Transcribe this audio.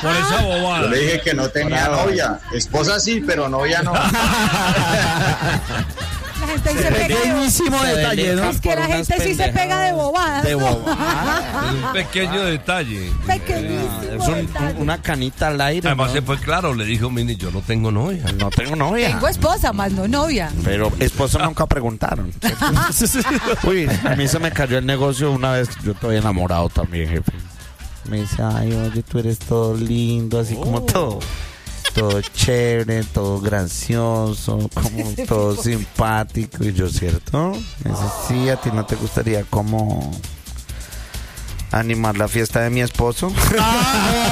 Por esa Yo bobada. le dije que no tenía novia. Esposa sí, pero novia no. La gente ahí se pega de Pequeñísimo detalle, ¿no? Es que la gente sí se pega de bobadas. De ¿no? bobada. Es un pequeño detalle. Pequeñísimo Es detalle. una canita al aire. Además, ¿no? se fue claro, le dijo Mini, yo no tengo novia. No tengo novia. Tengo esposa, más no novia. Pero esposa nunca preguntaron. Uy, a mí se me cayó el negocio una vez. Yo estoy enamorado también, jefe. Me dice, ay, oye, tú eres todo lindo, así como todo chévere, todo gracioso, como todo simpático. Y yo, ¿cierto? Me dice, sí, ¿a ti no te gustaría como animar la fiesta de mi esposo?